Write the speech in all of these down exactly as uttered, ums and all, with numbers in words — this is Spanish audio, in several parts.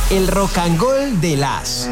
El Rock and Roll de las...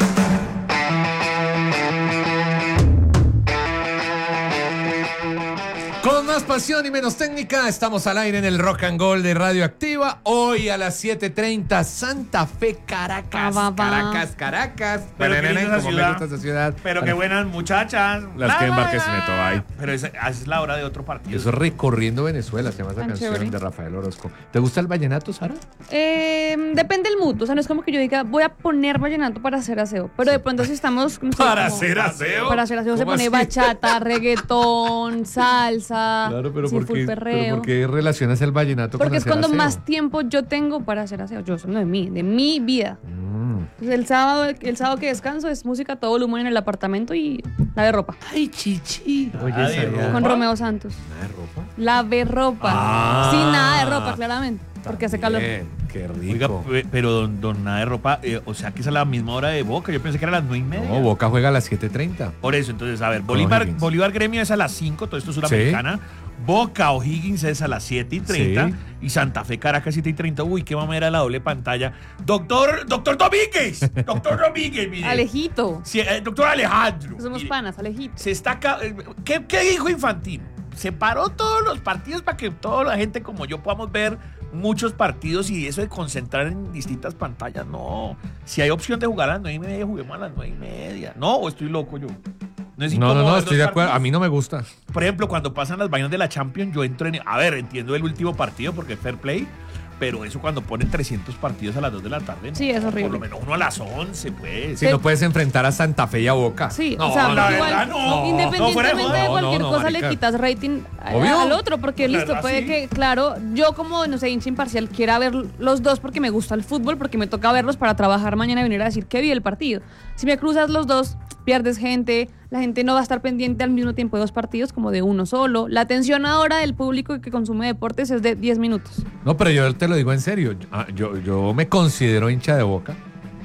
Con más pasión y menos técnica, estamos al aire en el Rock and Roll de Radioactiva. Hoy a las siete treinta, Santa Fe, Caracas. Ah, va, va. Caracas, Caracas. Pero qué linda esa Como me ciudad. gusta esa ciudad. Pero qué buenas muchachas. Las que en La, la, Barquisimeto la. hay. Pero esa es la hora de otro partido. Eso es Recorriendo Venezuela, se llama esa Tan canción chévere. de Rafael Orozco. ¿Te gusta el vallenato, Sara? Eh, depende del mood. O sea, no es como que yo diga, voy a poner vallenato para hacer aseo. Pero de pronto si estamos... no sé, ¿Para como- hacer aseo? Para hacer aseo se ¿Cómo pone así? bachata, reggaetón, salsa, Claro, pero sí, ¿por full qué, perreo. pero ¿por qué relacionas el vallenato Porque con es hacer cuando aseo? más tiempo yo tengo para hacer aseo. Yo solo de mí, de mi vida. Mm. Entonces, el sábado, el sábado que descanso es música a todo volumen en el apartamento y lave ropa. Ay, chichi. Oye, Ah, de esa ya- ropa. Con Romeo Santos. ¿Nada de ropa? Lave ropa. Ah. Sin nada de ropa, claramente. Porque hace calor. Bien, qué Oiga, rico. pe- pero don, don nada de ropa, eh, o sea que es a la misma hora de Boca. Yo pensé que era a las nueve y media. No, Boca juega a las siete treinta. Por eso, entonces, a ver, Con Bolívar, O'Higgins. Bolívar Gremio es a las cinco, todo esto es suramericana. Boca O'Higgins es a las siete y treinta. Sí. Y Santa Fe Caracas siete y treinta. Uy, qué mamera la doble pantalla. Doctor, doctor Domínguez. Doctor Domínguez, mire. Alejito. Sí, eh, doctor Alejandro. Somos mire, panas, Alejito. Se está... ca- eh, ¿Qué, qué dijo Infantino? Separó todos los partidos para que toda la gente como yo podamos ver muchos partidos y eso de concentrar en distintas pantallas. No. Si hay opción de jugar a las nueve y media, juguemos a las nueve y media. No, o estoy loco yo. No, es No, no, incómodo no, ver estoy dos de acuerdo. partidos. A mí no me gusta. Por ejemplo, cuando pasan las vainas de la Champions, yo entro en... A ver, entiendo el último partido porque es fair play, pero eso cuando ponen trescientos partidos a las dos de la tarde. ¿no? Sí, es horrible. Por lo menos uno a las once, pues. Si no puedes enfrentar a Santa Fe y a Boca. Sí, No, o sea, la igual, verdad, no. independientemente No, fuera de de joda. cualquier No, no, cosa, marica. le quitas rating a- Obvio. al otro, porque La listo, verdad, puede sí. que, claro, yo como, no sé, hincha imparcial, quiera ver los dos porque me gusta el fútbol, porque me toca verlos para trabajar mañana y venir a decir que vi el partido. Si me cruzas los dos, pierdes gente, la gente no va a estar pendiente al mismo tiempo de dos partidos como de uno solo. La atención ahora del público que consume deportes es de diez minutos. No, pero yo te lo digo en serio. Ah, Yo, yo me considero hincha de Boca.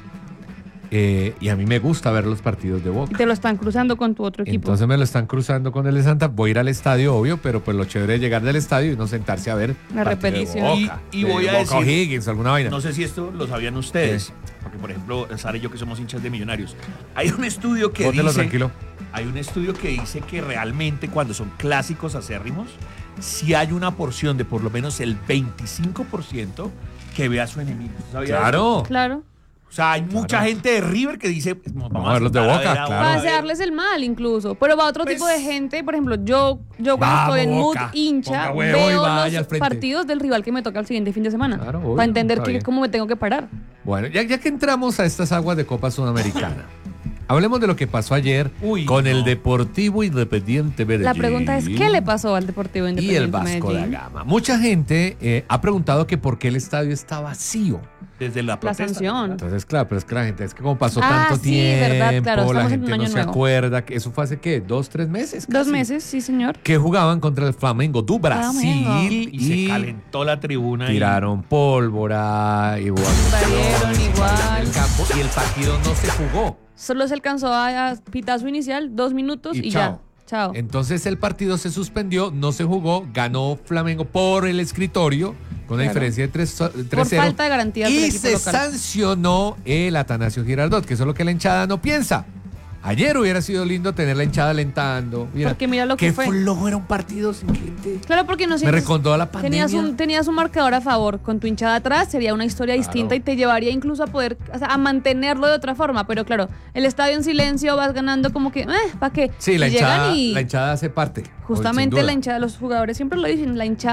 eh, y a mí me gusta ver los partidos de Y Boca. te lo están cruzando con tu otro equipo. Entonces me lo están cruzando con el de Santa. Voy a ir al estadio, obvio, pero pues lo chévere es llegar del estadio y no sentarse a ver La partido de repetición. Boca, Y- y de voy a Boca decir- O'Higgins, alguna vaina. No sé si esto lo sabían ustedes, porque por ejemplo, Sara y yo que somos hinchas de Millonarios, hay un estudio que Bótelo dice... tranquilo. Hay un estudio que dice que realmente cuando son clásicos acérrimos, si hay una porción de por lo menos el veinticinco por ciento que ve a su enemigo. ¿Sabía eso? Claro. Claro. O sea, hay mucha Claro. gente de River que dice, "Pues, vamos, Vamos a ver los de sentar Boca, ver a claro. Para Boca, a ver". desearles el mal incluso. Pero va otro Pues- tipo de gente. Por ejemplo, yo, yo cuando Vamos, estoy en mood Boca. hincha, Ponga huevo y veo vaya al los frente. partidos del rival que me toca el siguiente fin de semana. Claro, obvio, para entender está que, bien. cómo me tengo que parar. Bueno, ya, ya que entramos a estas aguas de Copa Sudamericana, hablemos de lo que pasó ayer Uy, con no. el Deportivo Independiente Medellín. La pregunta es, ¿qué le pasó al Deportivo Y Independiente el Vasco da Medellín? Gama. Mucha gente eh, ha preguntado que por qué el estadio está vacío. Desde la, La protesta, sanción. Entonces, claro, pero es que la gente, es que como pasó Ah, tanto sí, tiempo, verdad, claro, la estamos en gente un no año se nuevo. acuerda, que eso fue hace, ¿qué? ¿Dos, tres meses? Dos casi. meses, sí, señor. Que jugaban contra el Flamengo do Brasil Flamengo. Y, y, se calentó la tribuna. y- tiraron pólvora y hubo Invadieron en igual. el campo y el partido no se jugó. Solo se alcanzó a a pitazo inicial, dos minutos y, Y ya. chao. Chao. Entonces el partido se suspendió, no se jugó, ganó Flamengo por el escritorio con una Claro. diferencia de tres Por cero. falta de garantías del Y equipo se local. sancionó el Atanasio Girardot, que eso es lo que la hinchada no piensa. Ayer hubiera sido lindo tener la hinchada alentando. Mira, Porque mira lo que qué fue. flojo era un partido sin gente. Claro, porque no Me sientes- recordó a la pandemia. Tenías un, tenías un marcador a favor, con tu hinchada atrás sería una historia Claro. distinta y te llevaría incluso a poder, o sea, a mantenerlo de otra forma, pero claro, el estadio en silencio vas ganando como que, eh, ¿para qué? Sí, la Y llegan hinchada, y la hinchada hace parte. justamente sin la duda. hinchada, los jugadores siempre lo dicen, la hinchada